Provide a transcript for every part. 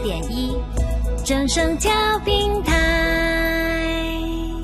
104.1正声调频台。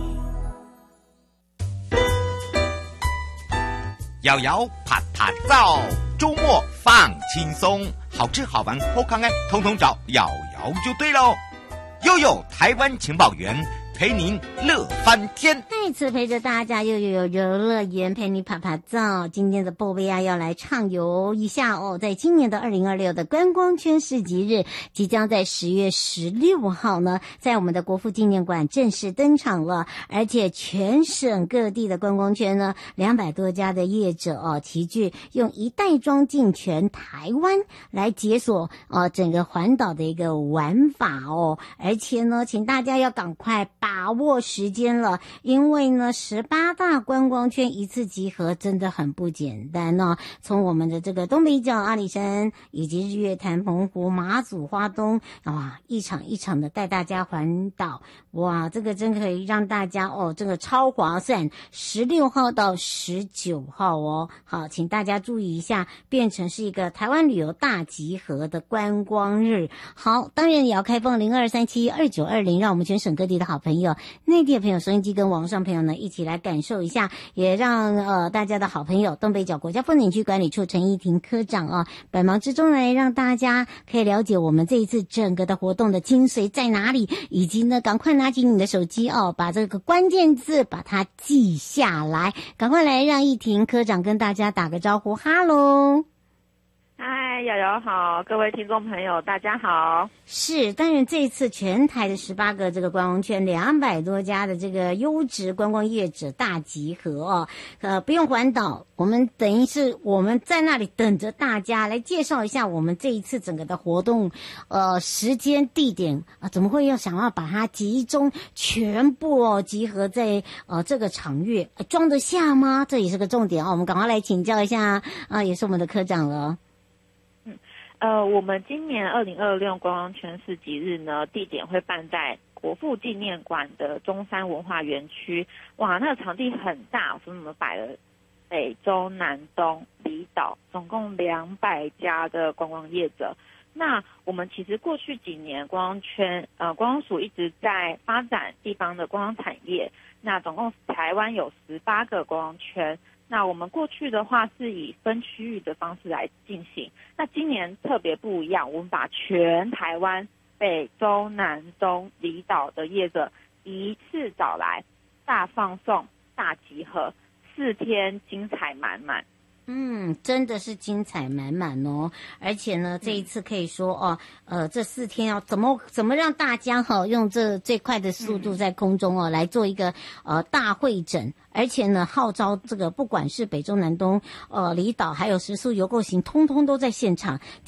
摇摇啪啪照，周末放轻松，好吃好玩好康通通找摇摇就对喽。悠悠台湾情报员，陪您乐翻天。 再次陪着大家，又有游乐园陪你啪啪照。今天的宝贝啊，要来畅游一下哦。在今年的2026的观光圈市集日，即将在10月16号呢，在我们的国父纪念馆正式登场了。而且全省各地的观光圈呢，200多家的业者哦，齐聚用一袋装进全台湾来解锁整个环岛的一个玩法哦。而且呢，请大家要赶快把握时间了，因为呢18大观光圈一次集合真的很不简单哦。从我们的这个东北角阿里山，以及日月潭、澎湖、马祖、花东，哇，一场一场的带大家环岛，哇，这个真可以让大家这个超划算。16号到19号哦，好，请大家注意一下，变成是一个台湾旅游大集合的观光日。好，当然也要开放02372920，让我们全省各地的好朋友、内地的朋友、收音机跟网上朋友呢一起来感受一下，也让大家的好朋友东北角国家风景区管理处陈义庭科长百忙之中来让大家可以了解我们这一次整个的活动的精髓在哪里，以及呢赶快拿起你的手机把这个关键字把它记下来，赶快来让义庭科长跟大家打个招呼。哈喽， 嗨，瑶瑶好，各位听众朋友大家好。 是，当然这一次全台的18个这个观光圈200多家的这个优质观光业者大集合不用环岛，我们等于是我们在那里等着大家来介绍一下我们这一次整个的活动时间地点怎么会想要把它集中全部集合在这个场域装得下吗？这也是个重点我们赶快来请教一下也是我们的科长了。 我们今年2026观光圈市集日呢，地点会办在国父纪念馆的中山文化园区。哇，那个场地很大，所以我们摆了北中南东离岛，总共200家的观光业者。那我们其实过去几年观光署一直在发展地方的观光产业。那总共台湾有18个观光圈。那我们过去的话是以分区域的方式来进行，那今年特别不一样，我们把全台湾北中南东离岛的业者一次找来，大放送大集合，4天精彩满满。 真的是精彩满满哦！而且呢，这一次可以说这4天要怎么让大家用最快的速度在空中来做一个大会诊，而且呢，号召这个不管是北中南东离岛，还有食宿游购行，通通都在现场。